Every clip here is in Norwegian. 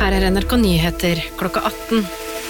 Her NRK Nyheter klokka 18.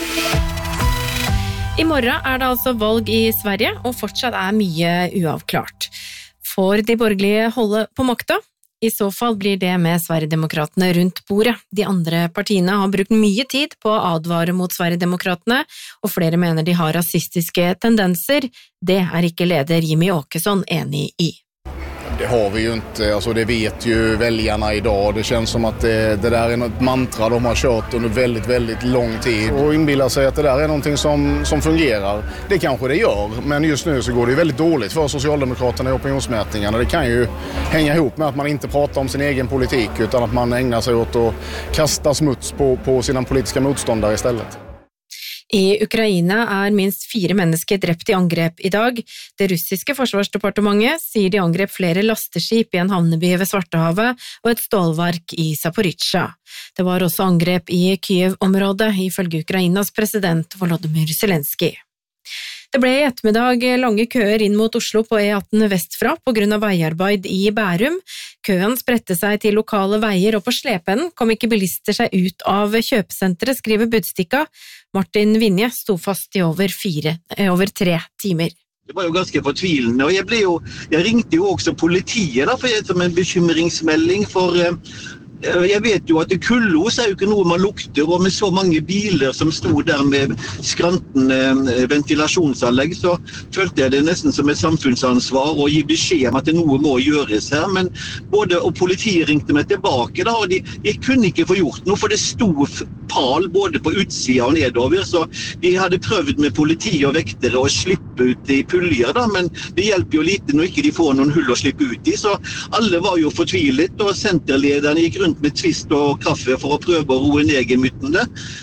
I morgen det altså valg i Sverige, og fortsatt mye uavklart. Får de borgerlige holde på makta? I så fall blir det med Sverigedemokratene rundt bordet. De andre partiene har brukt mye tid på å advare mot Sverigedemokratene, og flere mener de har rasistiske tendenser. Det ikke leder Jimmy Åkesson enig i. Det har vi ju inte, alltså det vet ju väljarna idag. Det känns som att det där något mantra de har kört under väldigt, väldigt lång tid. Och inbillar sig att det där någonting som fungerar. Det kanske det gör, men just nu så går det väldigt dåligt för Socialdemokraterna i opinionsmätningarna. Det kan ju hänga ihop med att man inte pratar om sin egen politik utan att man ägnar sig åt att kasta smuts på sina politiska motståndare istället. I Ukraina minst 4 mennesker drept i angrep i dag. Det russiske forsvarsdepartementet sier de angrep flere lasteskip i en havneby ved Svartehavet og et stålverk i Zaporizjzja. Det var også angrep i Kyiv-området, ifølge Ukrainas president Volodymyr Zelenskyj. Det ble i ettermiddag lange køer inn mot Oslo på E18 vestfra på grunn av veiarbeid i Bærum. Køen spredte seg til lokale veier, og på slepeenden kom ikke bilister seg ut av kjøpesenteret, skriver Budstikka. Martin Vinje sto fast i over 3 timer. Det var jo ganske fortvilende, og jeg ringte jo også politiet da, som en bekymringsmelding, for jeg vet jo at kullos jo ikke noe man lukter, og med så mange biler som stod der med skrantende ventilasjonsanlegg, så følte jeg det nesten som et samfunnsansvar å gi beskjed om at noe må gjøres her. Men og politiet ringte meg tilbake da, og de kunne ikke få gjort noe, for det stod pal både på utsida og nedover, så de hadde prøvd med politi og vektere å slippe ut i puljer da, men det hjelper jo lite når ikke de får noen hull å slippe ut i, så alle var jo fortvilet, og senterlederen gikk rundt med tvist og kaffe for å prøve å roe ned gemyttene.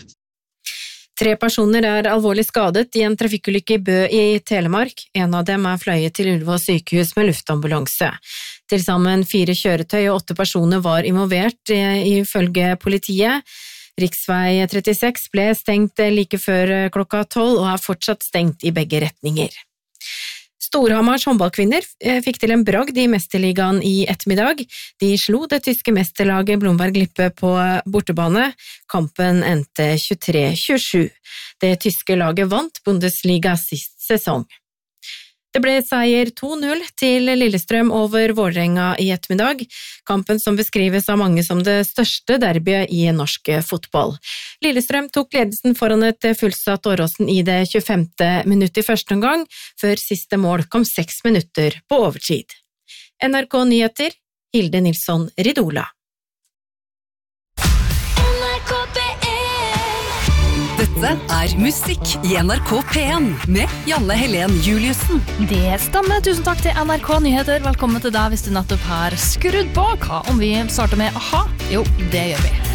3 personer alvorlig skadet i en trafikkulykke i Bø i Telemark. En av dem fløyet til Ullevål sykehus med luftambulanse. Til sammen 4 kjøretøy og 8 personer var involvert, ifølge politiet. Riksvei 36 ble stengt like før klokka 12 og fortsatt stengt i begge retninger. Storhamars håndballkvinner fikk til en bragd i mesterligaen i ettermiddag. De slo det tyske mesterlaget Blomberg Lippe på bortebane. Kampen endte 23-27. Det tyske laget vant Bundesliga sist sesong. Det ble seier 2-0 til Lillestrøm over Vålerenga i ettermiddag. Kampen som beskrives av mange som det største derbyet i norsk fotball. Lillestrøm tok ledelsen foran et fullsatt Åråsen i det 25. minutt i første omgang, før siste mål kom 6 minutter på overtid. NRK Nyheter, Hilde Nilsson Ridola. Dette musikk i NRK P1 med Janne Helen Juliussen. Det stemmer. Tusen takk til NRK Nyheter. Velkommen til deg hvis du nettopp har skrudd på. Hva om vi starter med AHA? Jo, det gjør vi.